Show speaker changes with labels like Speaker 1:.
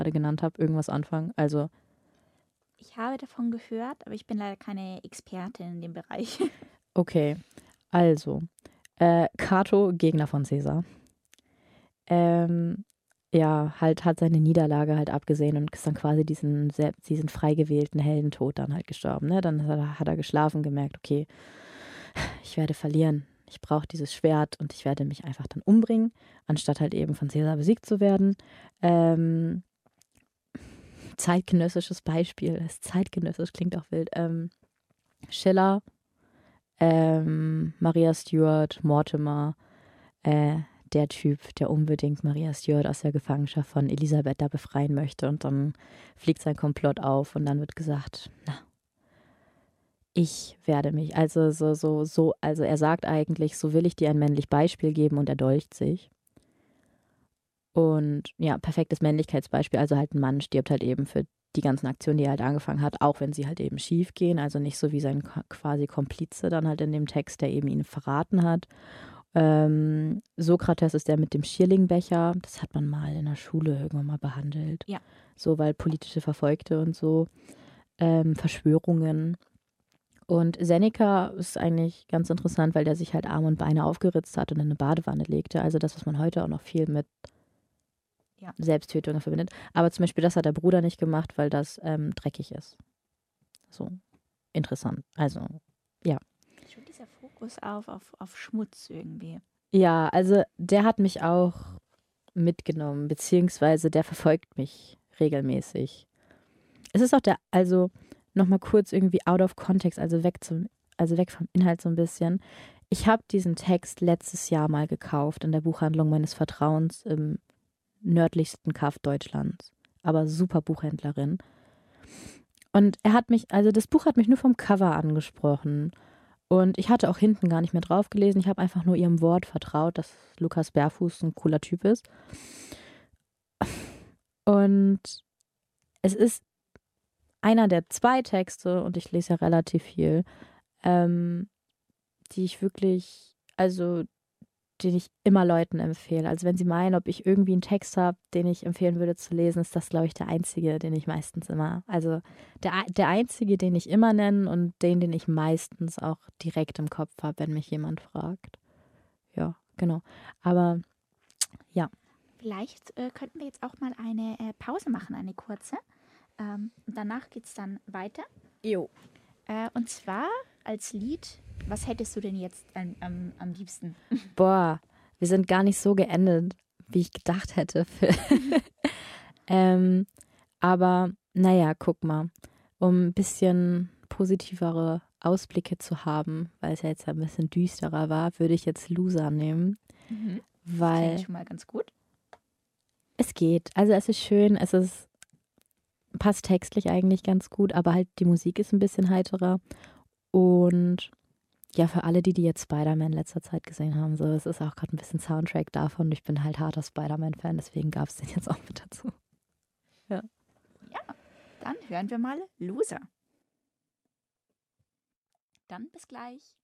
Speaker 1: gerade genannt habe, irgendwas anfangen? Also,
Speaker 2: Ich habe davon gehört, aber ich bin leider keine Expertin in dem Bereich.
Speaker 1: okay. Also, Cato, Gegner von Caesar. Ähm, ja, halt hat seine Niederlage halt abgesehen und ist dann quasi diesen frei gewählten Heldentod dann halt gestorben. Ne? Dann hat er geschlafen, gemerkt, okay, ich werde verlieren. Ich brauche dieses Schwert und ich werde mich einfach dann umbringen, anstatt halt eben von Caesar besiegt zu werden. Ähm, zeitgenössisches Beispiel, das zeitgenössisch klingt auch wild. Schiller, Maria Stuart, Mortimer, äh, der Typ, der unbedingt Maria Stuart aus der Gefangenschaft von Elisabeth da befreien möchte. Und dann fliegt sein Komplott auf und dann wird gesagt, na, ich werde mich, also er sagt eigentlich, so will ich dir ein männlich Beispiel geben und er dolcht sich. Und ja, perfektes Männlichkeitsbeispiel, also halt ein Mann stirbt halt eben für die ganzen Aktionen, die er halt angefangen hat, auch wenn sie halt eben schief gehen, also nicht so wie sein quasi Komplize dann halt in dem Text, der eben ihn verraten hat. Sokrates ist der mit dem Schierlingbecher, das hat man mal in der Schule irgendwann mal behandelt.
Speaker 2: Ja.
Speaker 1: So, weil politische Verfolgte und so, Verschwörungen. Und Seneca ist eigentlich ganz interessant, weil der sich halt Arme und Beine aufgeritzt hat und in eine Badewanne legte. Also das, was man heute auch noch viel mit Selbsttötungen verbindet. Aber zum Beispiel das hat der Bruder nicht gemacht, weil das dreckig ist. So, interessant. Also, ja.
Speaker 2: Schon dieser Fokus auf Schmutz irgendwie.
Speaker 1: Ja, also der hat mich auch mitgenommen, beziehungsweise der verfolgt mich regelmäßig. Es ist auch also nochmal kurz irgendwie out of context, also weg vom Inhalt so ein bisschen. Ich habe diesen Text letztes Jahr mal gekauft in der Buchhandlung meines Vertrauens im nördlichsten Kaff Deutschlands. Aber super Buchhändlerin. Und also das Buch hat mich nur vom Cover angesprochen. Und ich hatte auch hinten gar nicht mehr drauf gelesen. Ich habe einfach nur ihrem Wort vertraut, dass Lukas Bärfuß ein cooler Typ ist. Und es ist einer der 2 Texte, und ich lese ja relativ viel, die ich wirklich, also den ich immer Leuten empfehle. Also wenn sie meinen, ob ich irgendwie einen Text habe, den ich empfehlen würde zu lesen, ist das, glaube ich, der einzige, den ich meistens immer, also der einzige, den ich immer nenne und den ich meistens auch direkt im Kopf habe, wenn mich jemand fragt. Ja, genau. Aber ja.
Speaker 2: Vielleicht könnten wir jetzt auch mal eine Pause machen, eine kurze. Danach geht es dann weiter.
Speaker 1: Jo.
Speaker 2: Und zwar als Lied, was hättest du denn jetzt am liebsten?
Speaker 1: Boah, wir sind gar nicht so geendet, wie ich gedacht hätte. Aber naja, guck mal, um ein bisschen positivere Ausblicke zu haben, weil es ja jetzt ein bisschen düsterer war, würde ich jetzt Loser nehmen.
Speaker 2: Mhm.
Speaker 1: Weil
Speaker 2: Klingt schon mal ganz gut.
Speaker 1: es geht. Also es ist schön, passt textlich eigentlich ganz gut, aber halt die Musik ist ein bisschen heiterer. Und ja, für alle, die jetzt Spider-Man in letzter Zeit gesehen haben, so, es ist auch gerade ein bisschen Soundtrack davon. Ich bin halt harter Spider-Man-Fan, deswegen gab es den jetzt auch mit dazu. Ja.
Speaker 2: Ja, dann hören wir mal Loser. Dann bis gleich.